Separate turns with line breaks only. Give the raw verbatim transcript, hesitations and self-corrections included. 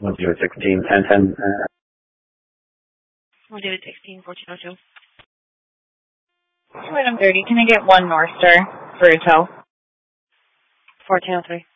We'll do it sixteen, ten, ten. Uh,
We'll do it sixteen, fourteen oh two.
Item thirty, can I get one North Star for a tow?
fourteen oh three.